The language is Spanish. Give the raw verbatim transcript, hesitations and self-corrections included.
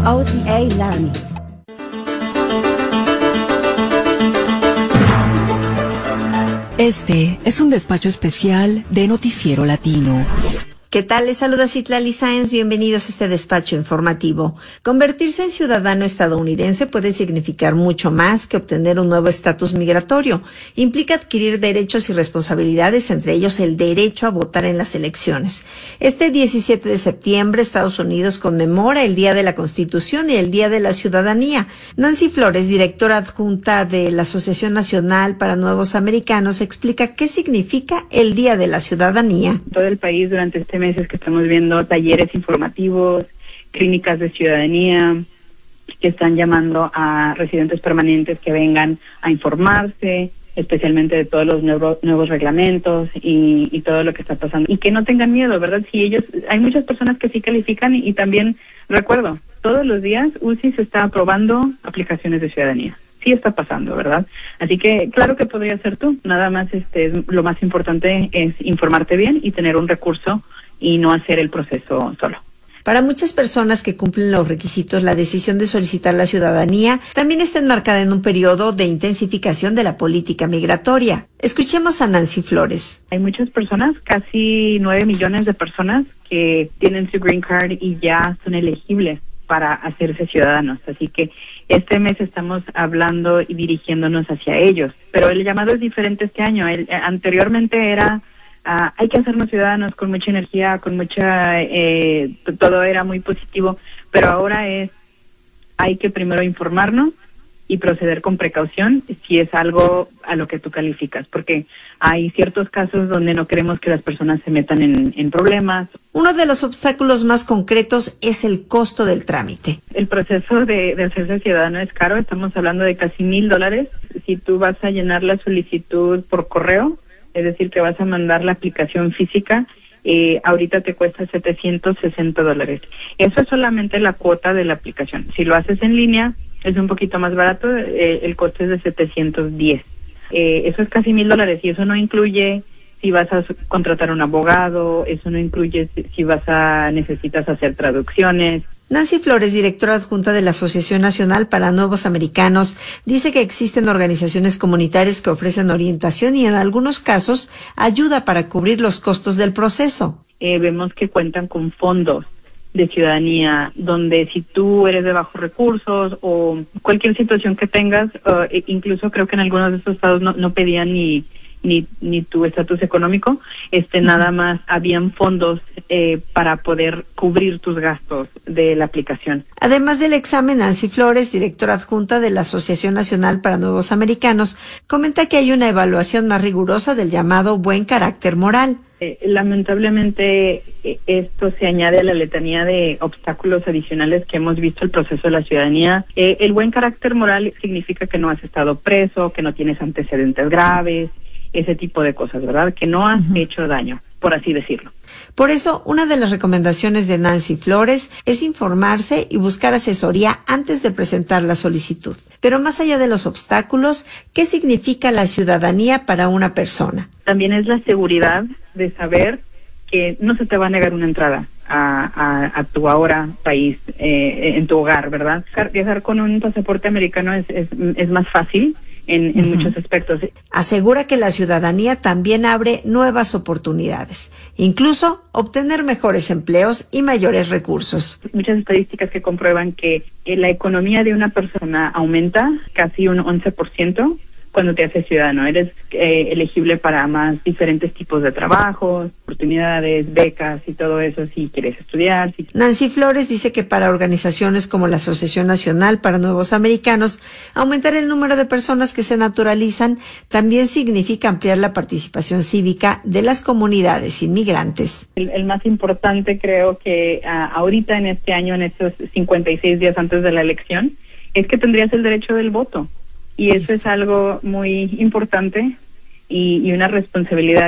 O T A Learning. Este es un despacho especial de Noticiero Latino. ¿Qué tal? Les saluda Citlali Sáenz. Bienvenidos a este despacho informativo. Convertirse en ciudadano estadounidense puede significar mucho más que obtener un nuevo estatus migratorio. Implica adquirir derechos y responsabilidades, entre ellos el derecho a votar en las elecciones. Este diecisiete de septiembre, Estados Unidos conmemora el Día de la Constitución y el Día de la Ciudadanía. Nancy Flores, directora adjunta de la Asociación Nacional para Nuevos Americanos, explica qué significa el Día de la Ciudadanía. Todo el país durante este meses que estamos viendo talleres informativos, clínicas de ciudadanía, que están llamando a residentes permanentes que vengan a informarse, especialmente de todos los nuevos, nuevos reglamentos y, y todo lo que está pasando. Y que no tengan miedo, ¿verdad? Si ellos, hay muchas personas que sí califican y, y también, recuerdo, todos los días U C I se está aprobando aplicaciones de ciudadanía. Sí está pasando, ¿verdad? Así que claro que podría ser tú. Nada más, este, lo más importante es informarte bien y tener un recurso y no hacer el proceso solo. Para muchas personas que cumplen los requisitos, la decisión de solicitar la ciudadanía también está enmarcada en un periodo de intensificación de la política migratoria. Escuchemos a Nancy Flores. Hay muchas personas, casi nueve millones de personas que tienen su green card y ya son elegibles para hacerse ciudadanos. Así que este mes estamos hablando y dirigiéndonos hacia ellos. Pero el llamado es diferente este año. El, eh, anteriormente era Uh, hay que hacernos ciudadanos con mucha energía, con mucha, eh, todo era muy positivo, pero ahora es, hay que primero informarnos y proceder con precaución si es algo a lo que tú calificas, porque hay ciertos casos donde no queremos que las personas se metan en, en problemas. Uno de los obstáculos más concretos es el costo del trámite. El proceso de, de hacerse ciudadano es caro, estamos hablando de casi mil dólares. Si tú vas a llenar la solicitud por correo, es decir, que vas a mandar la aplicación física, eh, ahorita te cuesta setecientos sesenta dólares. Eso es solamente la cuota de la aplicación. Si lo haces en línea, es un poquito más barato, eh, el costo es de setecientos diez. Eh, eso es casi mil dólares y eso no incluye si vas a contratar un abogado, eso no incluye si, si vas a necesitas hacer traducciones. Nancy Flores, directora adjunta de la Asociación Nacional para Nuevos Americanos, dice que existen organizaciones comunitarias que ofrecen orientación y en algunos casos ayuda para cubrir los costos del proceso. Eh, vemos que cuentan con fondos de ciudadanía, donde si tú eres de bajos recursos o cualquier situación que tengas, uh, incluso creo que en algunos de estos estados no, no pedían ni ni ni tu estatus económico, este uh-huh. Nada más habían fondos eh, para poder cubrir tus gastos de la aplicación. Además del examen, Nancy Flores, directora adjunta de la Asociación Nacional para Nuevos Americanos, comenta que hay una evaluación más rigurosa del llamado buen carácter moral. Eh, lamentablemente eh, esto se añade a la letanía de obstáculos adicionales que hemos visto el proceso de la ciudadanía. Eh, el buen carácter moral significa que no has estado preso, que no tienes antecedentes graves, ese tipo de cosas, ¿verdad? Que no has uh-huh. hecho daño, por así decirlo. Por eso, una de las recomendaciones de Nancy Flores es informarse y buscar asesoría antes de presentar la solicitud. Pero más allá de los obstáculos, ¿qué significa la ciudadanía para una persona? También es la seguridad de saber que no se te va a negar una entrada a, a, a tu ahora país, eh, en tu hogar, ¿verdad? Viajar con un pasaporte americano es, es, es más fácil en, en uh-huh. muchos aspectos. Asegura que la ciudadanía también abre nuevas oportunidades, incluso obtener mejores empleos y mayores recursos. Muchas estadísticas que comprueban que eh, la economía de una persona aumenta casi un once por ciento cuando te haces ciudadano. Eres eh, elegible para más diferentes tipos de trabajos, oportunidades, becas y todo eso si quieres estudiar. Si... Nancy Flores dice que para organizaciones como la Asociación Nacional para Nuevos Americanos, aumentar el número de personas que se naturalizan también significa ampliar la participación cívica de las comunidades inmigrantes. El, el más importante creo que uh, ahorita en este año, en estos cincuenta y seis días antes de la elección, es que tendrías el derecho del voto. Y eso es algo muy importante y, y una responsabilidad